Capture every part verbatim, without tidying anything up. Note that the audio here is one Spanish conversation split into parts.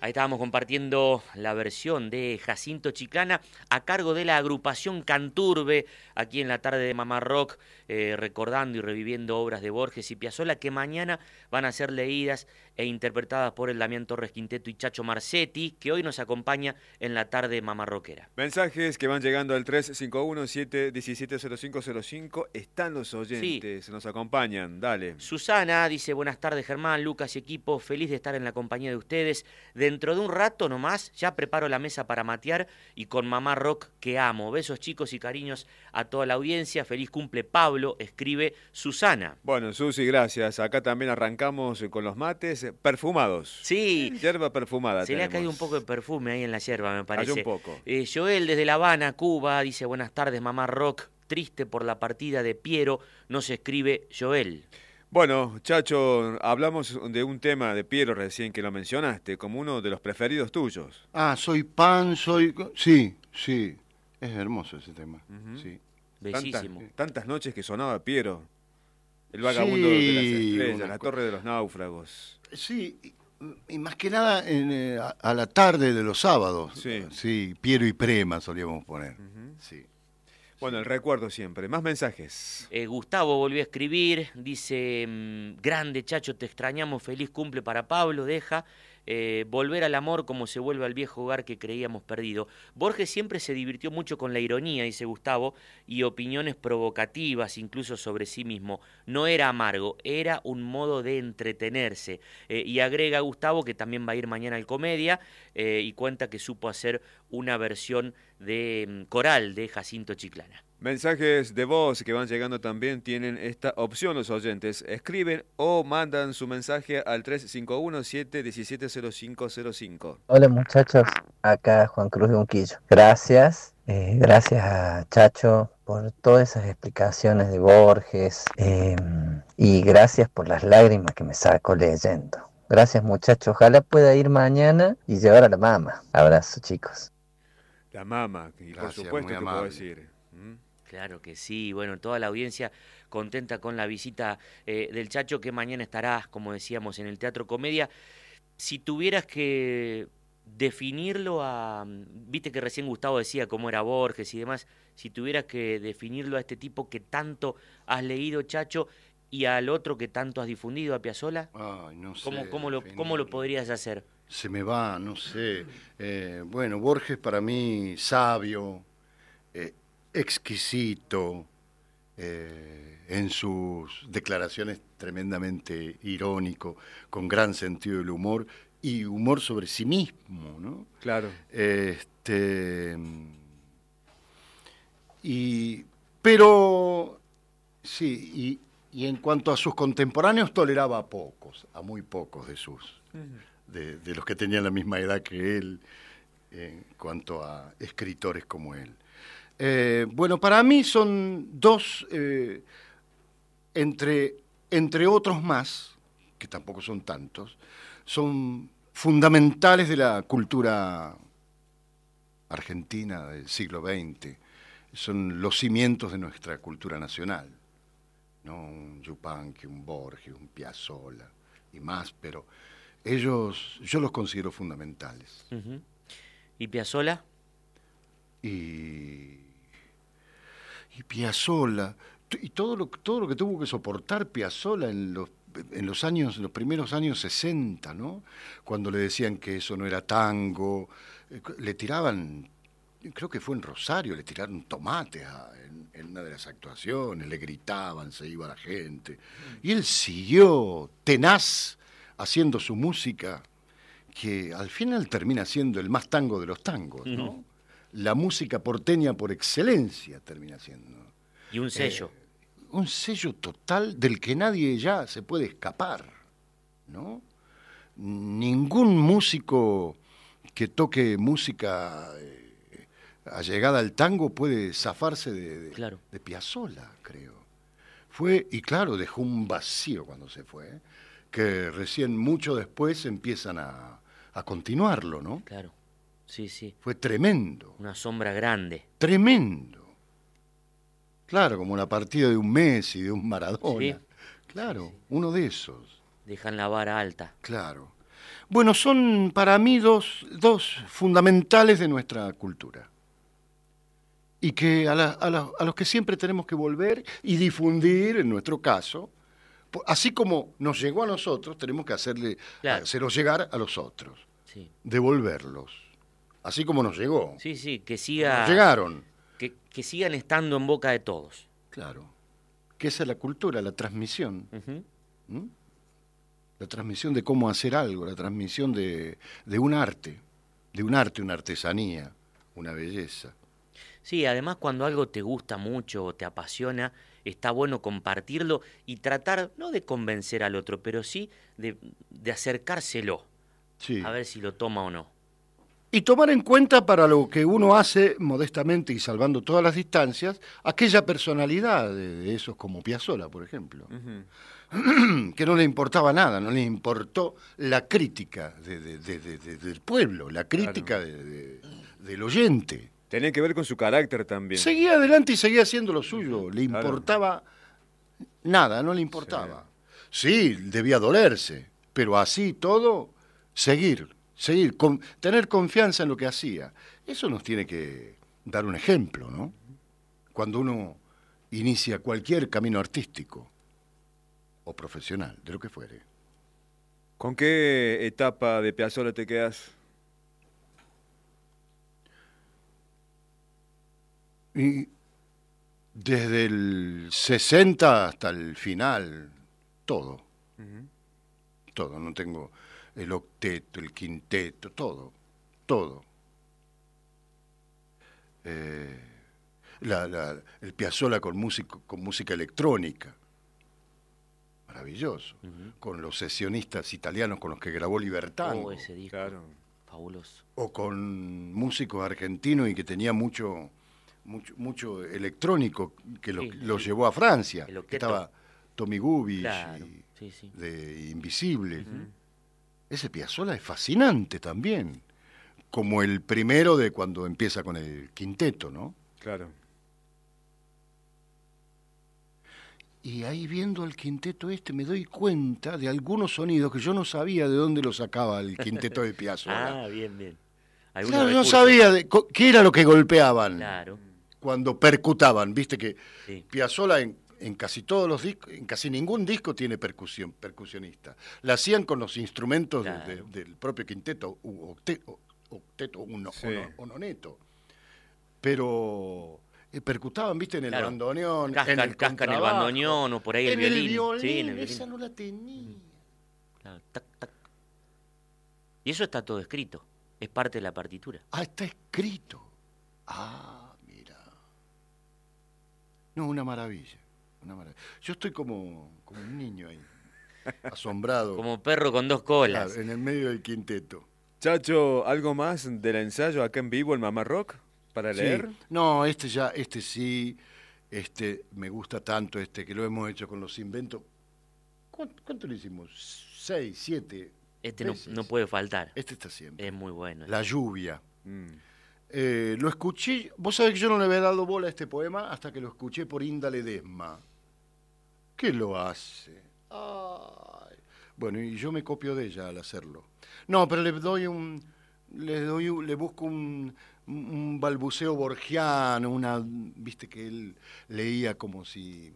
Ahí estábamos compartiendo la versión de Jacinto Chiclana a cargo de la agrupación Canturbe, aquí en la tarde de Mamá Rock, eh, recordando y reviviendo obras de Borges y Piazzolla que mañana van a ser leídas e interpretadas por el Damián Torres Quinteto y Chacho Marcetti, que hoy nos acompaña en la tarde mamarroquera. Mensajes que van llegando al tres cinco uno, siete uno siete, cero cinco cero cinco. Están los Sí. oyentes, nos acompañan, dale. Susana dice, buenas tardes Germán, Lucas y equipo, feliz de estar en la compañía de ustedes. Dentro de un rato nomás ya preparo la mesa para matear y con Mamá Rock que amo. Besos chicos y cariños a toda la audiencia. Feliz cumple Pablo, escribe Susana. Bueno, Susi, gracias. Acá también arrancamos con los mates perfumados. Sí, Eh, Yerba perfumada se tenemos. le ha caído un poco de perfume ahí en la yerba, me parece. Hay un poco. Eh, Joel desde La Habana, Cuba, dice, buenas tardes Mamá Rock, triste por la partida de Piero, nos escribe Joel. Bueno, Chacho, hablamos de un tema de Piero recién que lo mencionaste, como uno de los preferidos tuyos. Ah, soy pan, soy... Sí, sí, es hermoso ese tema, Uh-huh. sí. Bellísimo. Tantas, tantas noches que sonaba Piero, el vagabundo Sí, de las estrellas, la co- torre de los náufragos. Sí, y, y más que nada en, eh, a, a la tarde de los sábados. Sí. Sí, Piero y Prema solíamos poner, Uh-huh. sí. Bueno, el recuerdo siempre. Más mensajes. Eh, Gustavo volvió a escribir, dice, mm, grande Chacho, te extrañamos, feliz cumple para Pablo, deja, eh, volver al amor como se vuelve al viejo hogar que creíamos perdido. Borges siempre se divirtió mucho con la ironía, dice Gustavo, y opiniones provocativas incluso sobre sí mismo. No era amargo, era un modo de entretenerse. Eh, y agrega Gustavo que también va a ir mañana al Comedia eh, y cuenta que supo hacer una versión de mm, coral de Jacinto Chiclana. Mensajes de voz que van llegando también tienen esta opción los oyentes. Escriben o mandan su mensaje al tres cinco uno, siete uno siete, cero cinco cero cinco. Hola muchachos, acá Juan Cruz de Unquillo. Gracias, eh, gracias a Chacho por todas esas explicaciones de Borges eh, y gracias por las lágrimas que me sacó leyendo. Gracias muchachos, ojalá pueda ir mañana y llevar a la mamá. Abrazo chicos. La mama, y por Gracias, supuesto muy que puedo amable. decir. ¿Mm? Claro que sí, bueno, toda la audiencia contenta con la visita eh, del Chacho que mañana estará, como decíamos, en el Teatro Comedia. Si tuvieras que definirlo a... Viste que recién Gustavo decía cómo era Borges y demás, si tuvieras que definirlo a este tipo que tanto has leído, Chacho, y al otro que tanto has difundido, a Piazzolla, Ay, no sé. ¿cómo, cómo, lo, ¿cómo lo definirlo. podrías hacer? Se me va, no sé. Eh, bueno, Borges para mí sabio, eh, exquisito, eh, en sus declaraciones tremendamente irónico, con gran sentido del humor y humor sobre sí mismo, ¿no? Claro. Este, y, pero, sí, y, y en cuanto a sus contemporáneos toleraba a pocos, a muy pocos de sus, de, de los que tenían la misma edad que él, en cuanto a escritores como él. Eh, bueno, para mí son dos, eh, entre, entre otros más, que tampoco son tantos, son fundamentales de la cultura argentina del siglo veinte. Son los cimientos de nuestra cultura nacional, ¿no? Un Yupanqui, un Borges, un Piazzolla y más, pero ellos yo los considero fundamentales. Uh-huh. ¿Y Piazzolla? Y, y Piazzolla, y todo lo, todo lo que tuvo que soportar Piazzolla en los, en los años, en los primeros años sesenta, ¿no? Cuando le decían que eso no era tango, le tiraban, creo que fue en Rosario, le tiraron tomates a, en, en una de las actuaciones, le gritaban, se iba la gente. Y él siguió tenaz haciendo su música, que al final termina siendo el más tango de los tangos, ¿no? Uh-huh. La música porteña por excelencia termina siendo. Y un sello. Eh, un sello total del que nadie ya se puede escapar, ¿no? Ningún músico que toque música eh, allegada al tango puede zafarse de, de, claro. de Piazzolla, creo. Fue, y claro, dejó un vacío cuando se fue, ¿eh? Que recién mucho después empiezan a, a continuarlo, ¿no? Claro. Sí, sí. Fue tremendo. Una sombra grande. Tremendo. Claro, como la partida de un Messi, de un Maradona. Sí. Claro, sí, sí. uno de esos. Dejan la vara alta. Claro. Bueno, son para mí dos, dos fundamentales de nuestra cultura. Y que a, la, a, la, a los que siempre tenemos que volver y difundir, en nuestro caso, así como nos llegó a nosotros, tenemos que hacerle, claro. hacerlo llegar a los otros, sí. devolverlos, así como nos llegó. Sí, sí, que siga, nos llegaron. Que, que sigan estando en boca de todos. Claro, que esa es la cultura, la transmisión. Uh-huh. ¿Mm? La transmisión de cómo hacer algo, la transmisión de, de un arte, de un arte, una artesanía, una belleza. Sí, además cuando algo te gusta mucho o te apasiona, está bueno compartirlo y tratar, no de convencer al otro, pero sí de, de acercárselo, sí. a ver si lo toma o no. Y tomar en cuenta para lo que uno hace modestamente y salvando todas las distancias, aquella personalidad de, de esos como Piazzolla, por ejemplo, uh-huh. que no le importaba nada, no le importó la crítica de, de, de, de, de, del pueblo, la crítica claro. de, de, del oyente. Tenía que ver con su carácter también. Seguía adelante y seguía haciendo lo suyo, le importaba claro. nada, no le importaba. Sí. sí, debía dolerse, pero así todo, seguir. Seguir, con, tener confianza en lo que hacía. Eso nos tiene que dar un ejemplo, ¿no? Cuando uno inicia cualquier camino artístico o profesional, de lo que fuere. ¿Con qué etapa de Piazzolla te quedas? Y desde el sesenta hasta el final, todo. Uh-huh. Todo, no tengo... el octeto, el quinteto, todo, todo. Eh, la, la, el Piazzolla con, músico, con música electrónica, maravilloso, uh-huh. con los sesionistas italianos con los que grabó Libertango. Oh, ese disco, claro. Fabuloso. O con músicos argentinos y que tenía mucho, mucho, mucho electrónico que lo, sí, lo sí. llevó a Francia. Que estaba Tommy Gubich claro. y, sí, sí. de Invisible. Uh-huh. Ese Piazzolla es fascinante también, como el primero de cuando empieza con el quinteto, ¿no? Claro. Y ahí viendo el quinteto este me doy cuenta de algunos sonidos que yo no sabía de dónde los sacaba el quinteto de Piazzolla. Ah, bien, bien. Claro, yo no sabía de, qué era lo que golpeaban claro. cuando percutaban, viste que sí. Piazzolla en... en casi todos los discos, en casi ningún disco tiene percusión, percusionista. La hacían con los instrumentos claro. de, de, del propio quinteto, octeto, octeto uno, sí. uno, uno neto. Pero eh, percutaban, viste, en el claro. bandoneón, Casca, en el casca en el bandoneón o por ahí el en violín. El violín, sí, en el violín. Esa no la tenía. Claro, tac, tac. Y eso está todo escrito, es parte de la partitura. Ah, está escrito. Ah, mira. No, una maravilla. Una maravilla. Yo estoy como, como un niño ahí, asombrado. Como perro con dos colas. Claro, en el medio del quinteto. Chacho, ¿algo más del ensayo acá en vivo, el Mamá Rock, para leer? Sí. No, este ya, este sí, este me gusta tanto, este que lo hemos hecho con los inventos. ¿Cuánto, cuánto le hicimos? Seis, siete. Este no, no puede faltar. Este está siempre. Es muy bueno. La lluvia. Mm. Eh, lo escuché, vos sabés que yo no le había dado bola a este poema hasta que lo escuché por Inda Ledesma. ¿Qué lo hace? Ay. Bueno, y yo me copio de ella al hacerlo. No, pero le doy un, le doy, un, le busco un, un balbuceo borgiano, una, viste que él leía como si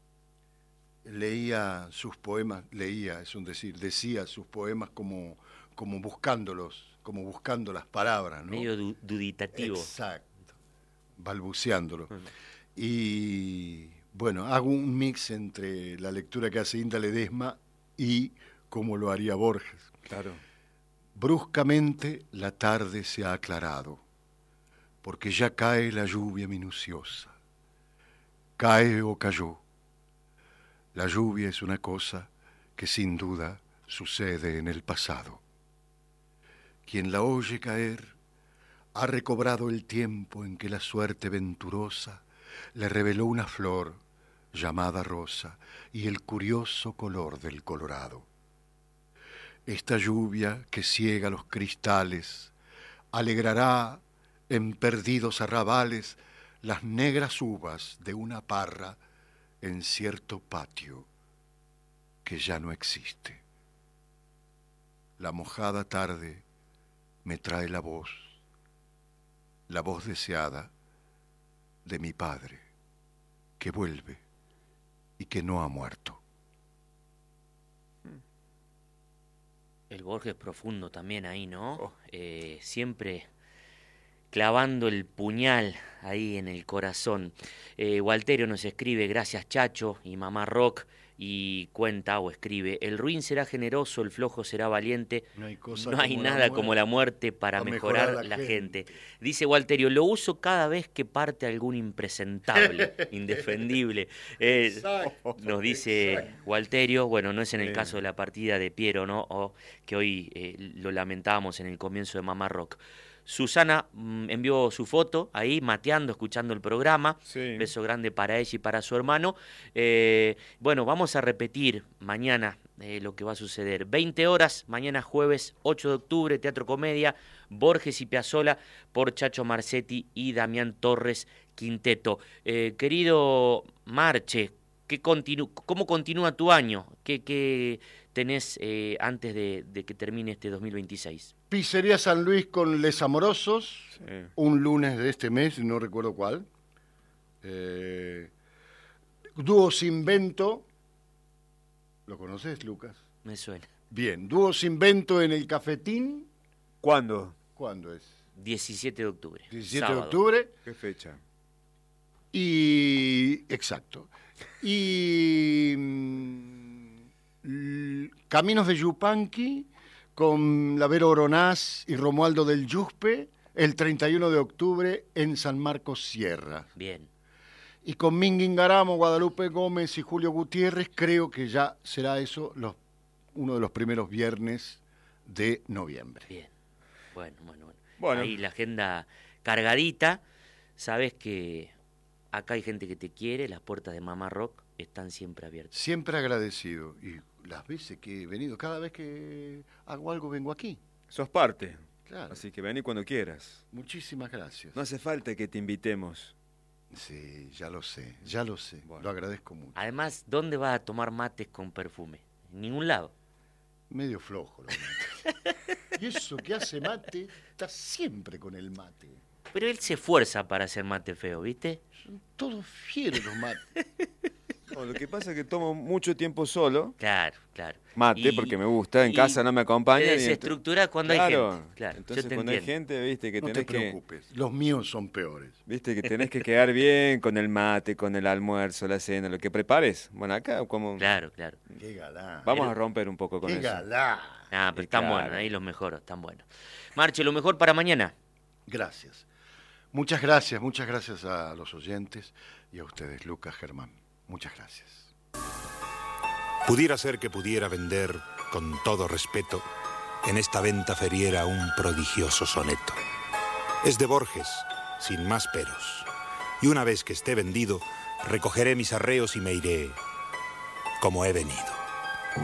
leía sus poemas, leía, es un decir, decía sus poemas como, como buscándolos, como buscando las palabras, ¿no? Medio du duditativo. Exacto, balbuceándolo. Uh-huh. Y bueno, hago un mix entre la lectura que hace Inda Ledesma y cómo lo haría Borges. Claro. Bruscamente la tarde se ha aclarado, porque ya cae la lluvia minuciosa. Cae o cayó. La lluvia es una cosa que sin duda sucede en el pasado. Quien la oye caer ha recobrado el tiempo en que la suerte venturosa le reveló una flor llamada rosa y el curioso color del colorado. Esta lluvia que ciega los cristales alegrará en perdidos arrabales las negras uvas de una parra en cierto patio que ya no existe. la mojada tarde me trae la voz, la voz deseada de mi padre, que vuelve y que no ha muerto. El Borges profundo también ahí, ¿no? Oh. Eh, siempre clavando el puñal ahí en el corazón. Eh, Walterio nos escribe, gracias Chacho y Mamá Rock, y cuenta o escribe, el ruin será generoso, el flojo será valiente, No hay, cosa no hay como la nada muerte como la muerte para para mejorar, mejorar la, la gente. gente. Dice Walterio, lo uso cada vez que parte algún impresentable, indefendible. Eh, Exacto, nos dice exacto. Walterio, bueno, no es en el Sí. caso de la partida de Piero, ¿no? O que hoy eh, lo lamentábamos en el comienzo de Mamá Rock. Susana mm, envió su foto ahí, mateando, escuchando el programa. Sí. Beso grande para ella y para su hermano. Eh, bueno, vamos a repetir mañana eh, lo que va a suceder. veinte horas, mañana jueves ocho de octubre, Teatro Comedia, Borges y Piazzolla por Chacho Marcetti y Damián Torres Quinteto. Eh, querido Marche, ¿qué continu- ¿cómo continúa tu año? ¿Qué, qué tenés eh, antes de, de que termine este dos mil veintiséis? Pizzería San Luis con Les Amorosos, Sí. un lunes de este mes, no recuerdo cuál. Eh, Dúos Invento, ¿lo conoces, Lucas? Me suena. Bien, Dúos Invento en el Cafetín, ¿Cuándo? ¿cuándo es? diecisiete de octubre. diecisiete sábado. de octubre. ¿Qué fecha? Y, exacto. Y mm, l- Caminos de Yupanqui con Lavero Oronás y Romualdo del Yuspe el treinta y uno de octubre en San Marcos Sierra. Bien. Y con Minguingaramo, Guadalupe Gómez y Julio Gutiérrez, creo que ya será eso los, uno de los primeros viernes de noviembre. Bien, bueno, bueno, bueno. Bueno. Ahí la agenda cargadita. Sabes que acá hay gente que te quiere, las puertas de Mamá Rock están siempre abiertas. Siempre agradecido. Y las veces que he venido, cada vez que hago algo vengo aquí. Sos parte. Claro. Así que vení cuando quieras. Muchísimas gracias. No hace falta que te invitemos. Sí, ya lo sé, ya lo sé. Bueno. Lo agradezco mucho. Además, ¿dónde vas a tomar mates con perfume? En ningún lado. Medio flojo los mates. Y eso que hace mate, está siempre con el mate. Pero él se esfuerza para hacer mate feo, ¿viste? Son todos fieros los mates. No, lo que pasa es que tomo mucho tiempo solo. Claro, claro. Mate, Y- porque me gusta. En y casa no me Te acompañan. y ent- desestructura cuando Claro. hay gente. Claro, Entonces yo te cuando hay entiendo. gente, viste, que No te tenés que... preocupes, los míos son peores. Viste que tenés que quedar bien con el mate, con el almuerzo, la cena, lo que prepares. Bueno, acá como... Claro, claro. Qué galán. Vamos a romper un poco con Qué eso. galán. Ah, pero Y están claro. buenos, ahí los mejores, están buenos. Marche, lo mejor para mañana. Gracias. Muchas gracias, muchas gracias a los oyentes y a ustedes, Lucas, Germán. Muchas gracias. Pudiera ser que pudiera vender, con todo respeto, en esta venta feriera un prodigioso soneto. Es de Borges, sin más peros. Y una vez que esté vendido, recogeré mis arreos y me iré como he venido.